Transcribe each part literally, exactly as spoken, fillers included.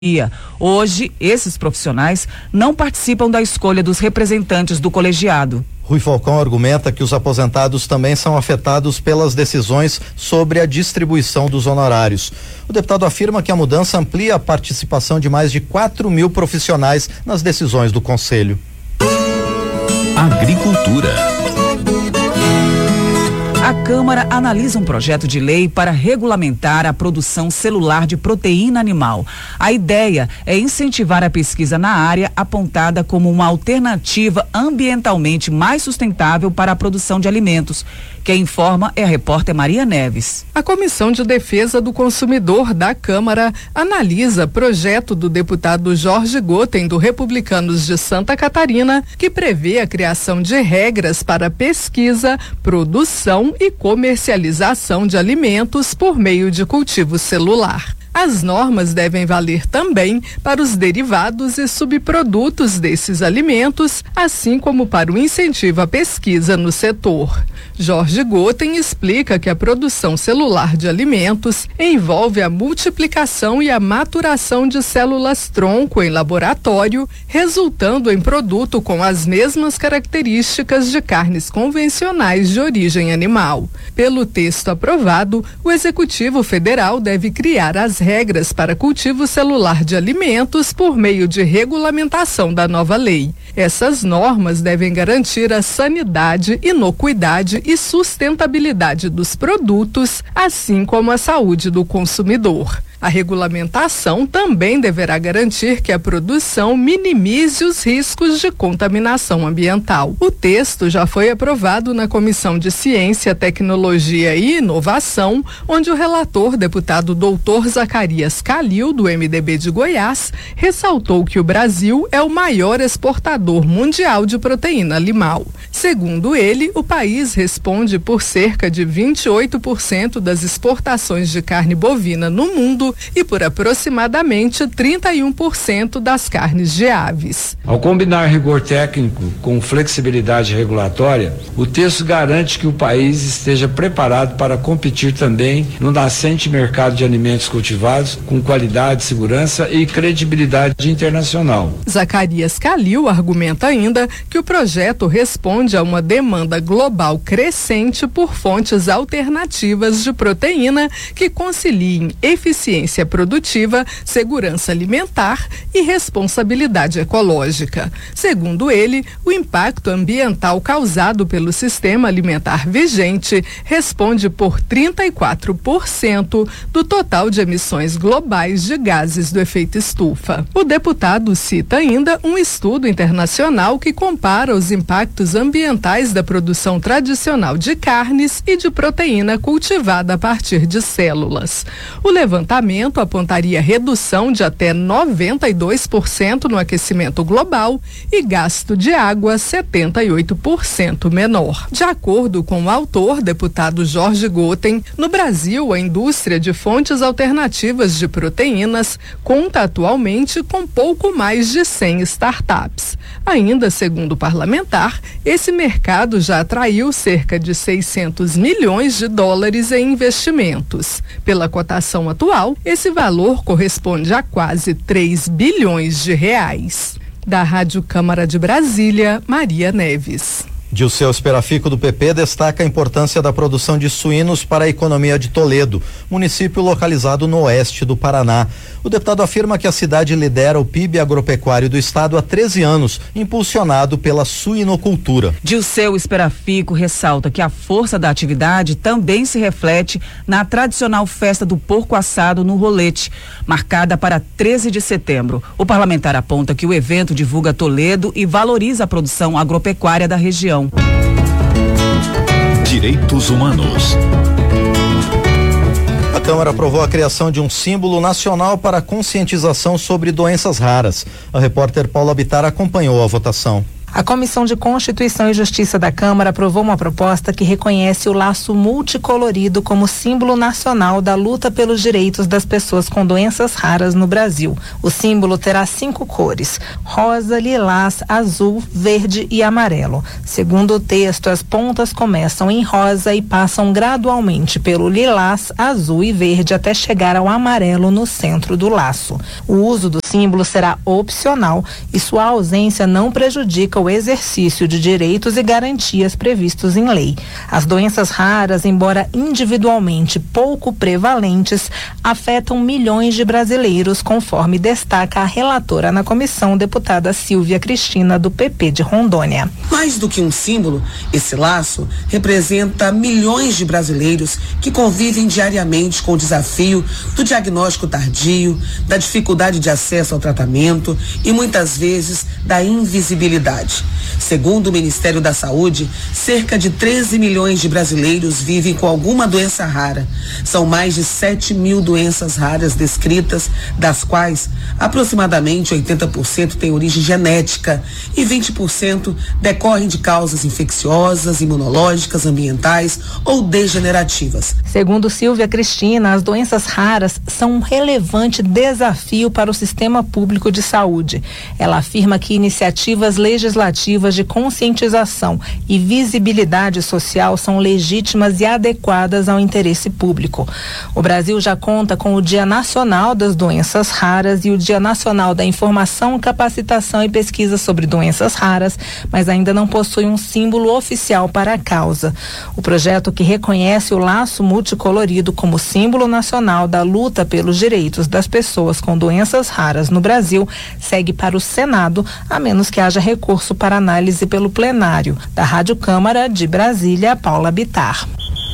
Hoje, esses profissionais não participam da escolha dos representantes do colegiado. Rui Falcão argumenta que os aposentados também são afetados pelas decisões sobre a distribuição dos honorários. O deputado afirma que a mudança amplia a participação de mais de quatro mil profissionais nas decisões do Conselho. Agricultura. A Câmara analisa um projeto de lei para regulamentar a produção celular de proteína animal. A ideia é incentivar a pesquisa na área apontada como uma alternativa ambientalmente mais sustentável para a produção de alimentos. Quem informa é a repórter Maria Neves. A Comissão de Defesa do Consumidor da Câmara analisa projeto do deputado Jorge Goten, do Republicanos de Santa Catarina, que prevê a criação de regras para pesquisa, produção e comercialização de alimentos por meio de cultivo celular. As normas devem valer também para os derivados e subprodutos desses alimentos, assim como para o incentivo à pesquisa no setor. Jorge Goten explica que a produção celular de alimentos envolve a multiplicação e a maturação de células-tronco em laboratório, resultando em produto com as mesmas características de carnes convencionais de origem animal. Pelo texto aprovado, o Executivo Federal deve criar as regras para cultivo celular de alimentos por meio de regulamentação da nova lei. Essas normas devem garantir a sanidade, inocuidade e sustentabilidade dos produtos, assim como a saúde do consumidor. A regulamentação também deverá garantir que a produção minimize os riscos de contaminação ambiental. O texto já foi aprovado na Comissão de Ciência, Tecnologia e Inovação, onde o relator, deputado doutor Zacarias Calil, do M D B de Goiás, ressaltou que o Brasil é o maior exportador mundial de proteína animal. Segundo ele, o país responde por cerca de vinte e oito por cento das exportações de carne bovina no mundo e por aproximadamente trinta e um por cento das carnes de aves. Ao combinar rigor técnico com flexibilidade regulatória, o texto garante que o país esteja preparado para competir também no nascente mercado de alimentos cultivados com qualidade, segurança e credibilidade internacional. Zacarias Calil argumenta ainda que o projeto responde a uma demanda global crescente por fontes alternativas de proteína que conciliem eficiência produtiva, segurança alimentar e responsabilidade ecológica. Segundo ele, o impacto ambiental causado pelo sistema alimentar vigente responde por trinta e quatro por cento do total de emissões globais de gases do efeito estufa. O deputado cita ainda um estudo internacional que compara os impactos ambientais da produção tradicional de carnes e de proteína cultivada a partir de células. O levantamento apontaria redução de até noventa e dois por cento no aquecimento global e gasto de água setenta e oito por cento menor. De acordo com o autor, deputado Jorge Goten, no Brasil, a indústria de fontes alternativas de proteínas conta atualmente com pouco mais de cem startups. Ainda segundo o parlamentar, esse mercado já atraiu cerca de seiscentos milhões de dólares em investimentos. Pela cotação atual, esse valor corresponde a quase três bilhões de reais. Da Rádio Câmara de Brasília, Maria Neves. Dilceu Esperafico, do P P, destaca a importância da produção de suínos para a economia de Toledo, município localizado no oeste do Paraná. O deputado afirma que a cidade lidera o P I B agropecuário do estado há treze anos, impulsionado pela suinocultura. Dilceu Esperafico ressalta que a força da atividade também se reflete na tradicional festa do porco assado no Rolete, marcada para treze de setembro. O parlamentar aponta que o evento divulga Toledo e valoriza a produção agropecuária da região. Direitos Humanos. A Câmara aprovou a criação de um símbolo nacional para conscientização sobre doenças raras. A repórter Paula Bittar acompanhou a votação. A Comissão de Constituição e Justiça da Câmara aprovou uma proposta que reconhece o laço multicolorido como símbolo nacional da luta pelos direitos das pessoas com doenças raras no Brasil. O símbolo terá cinco cores: rosa, lilás, azul, verde e amarelo. Segundo o texto, as pontas começam em rosa e passam gradualmente pelo lilás, azul e verde até chegar ao amarelo no centro do laço. O uso do símbolo será opcional e sua ausência não prejudica o exercício de direitos e garantias previstos em lei. As doenças raras, embora individualmente pouco prevalentes, afetam milhões de brasileiros, conforme destaca a relatora na comissão, deputada Silvia Cristina, do P P de Rondônia. Mais do que um símbolo, esse laço representa milhões de brasileiros que convivem diariamente com o desafio do diagnóstico tardio, da dificuldade de acesso ao tratamento e muitas vezes da invisibilidade. Segundo o Ministério da Saúde, cerca de treze milhões de brasileiros vivem com alguma doença rara. São mais de sete mil doenças raras descritas, das quais aproximadamente oitenta por cento têm origem genética e vinte por cento decorrem de causas infecciosas, imunológicas, ambientais ou degenerativas. Segundo Silvia Cristina, as doenças raras são um relevante desafio para o sistema público de saúde. Ela afirma que iniciativas legislativas de conscientização e visibilidade social são legítimas e adequadas ao interesse público. O Brasil já conta com o Dia Nacional das Doenças Raras e o Dia Nacional da Informação, Capacitação e Pesquisa sobre Doenças Raras, mas ainda não possui um símbolo oficial para a causa. O projeto, que reconhece o laço multicolorido como símbolo nacional da luta pelos direitos das pessoas com doenças raras no Brasil, segue para o Senado, a menos que haja recurso para análise pelo plenário. Da Rádio Câmara de Brasília, Paula Bittar.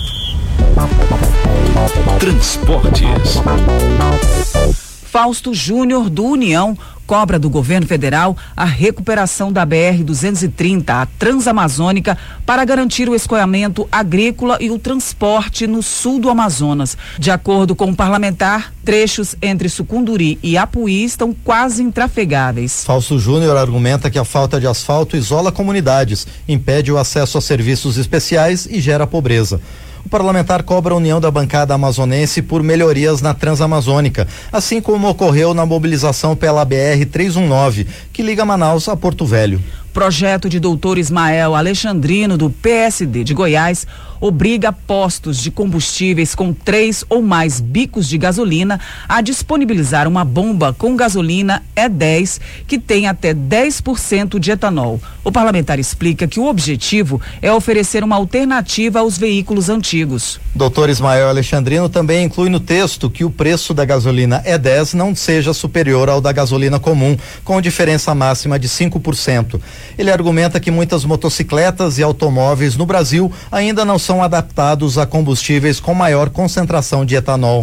Transportes. Fausto Júnior, do União, cobra do governo federal a recuperação da B R duzentos e trinta, a Transamazônica, para garantir o escoamento agrícola e o transporte no sul do Amazonas. De acordo com o parlamentar, trechos entre Sucunduri e Apuí estão quase intrafegáveis. Fausto Júnior argumenta que a falta de asfalto isola comunidades, impede o acesso a serviços especiais e gera pobreza. O parlamentar cobra a união da bancada amazonense por melhorias na Transamazônica, assim como ocorreu na mobilização pela B R trezentos e dezenove, que liga Manaus a Porto Velho. Projeto de doutor Ismael Alexandrino, do P S D de Goiás, obriga postos de combustíveis com três ou mais bicos de gasolina a disponibilizar uma bomba com gasolina E dez que tem até dez por cento de etanol. O parlamentar explica que o objetivo é oferecer uma alternativa aos veículos antigos. doutor Ismael Alexandrino também inclui no texto que o preço da gasolina E dez não seja superior ao da gasolina comum, com diferença máxima de cinco por cento. Ele argumenta que muitas motocicletas e automóveis no Brasil ainda não são adaptados a combustíveis com maior concentração de etanol.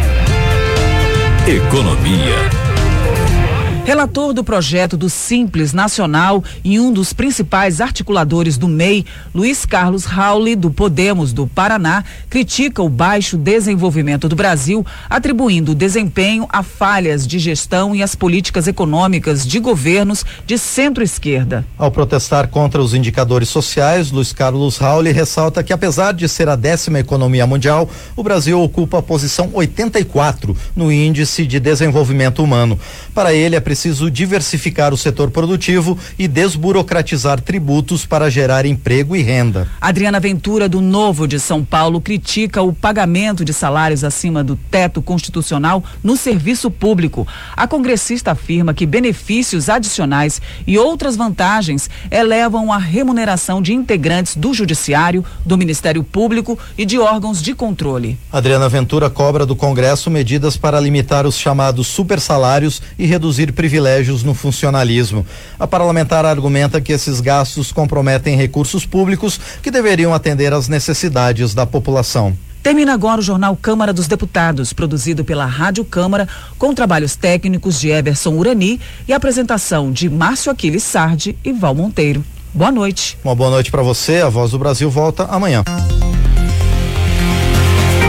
Economia. Relator do projeto do Simples Nacional e um dos principais articuladores do M E I, Luiz Carlos Rauli, do Podemos do Paraná, critica o baixo desenvolvimento do Brasil, atribuindo o desempenho a falhas de gestão e as políticas econômicas de governos de centro-esquerda. Ao protestar contra os indicadores sociais, Luiz Carlos Rauli ressalta que, apesar de ser a décima economia mundial, o Brasil ocupa a posição oitenta e quatro no Índice de Desenvolvimento Humano. Para ele, é preciso diversificar o setor produtivo e desburocratizar tributos para gerar emprego e renda. Adriana Ventura, do Novo de São Paulo, critica o pagamento de salários acima do teto constitucional no serviço público. A congressista afirma que benefícios adicionais e outras vantagens elevam a remuneração de integrantes do Judiciário, do Ministério Público e de órgãos de controle. Adriana Ventura cobra do Congresso medidas para limitar os chamados supersalários e reduzir privilégios no funcionalismo. A parlamentar argumenta que esses gastos comprometem recursos públicos que deveriam atender às necessidades da população. Termina agora o Jornal Câmara dos Deputados, produzido pela Rádio Câmara, com trabalhos técnicos de Everson Urani e apresentação de Márcio Aquiles Sardi e Val Monteiro. Boa noite. Uma boa noite para você. A Voz do Brasil volta amanhã.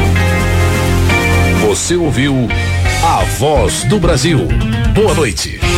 Você ouviu A Voz do Brasil. Boa noite.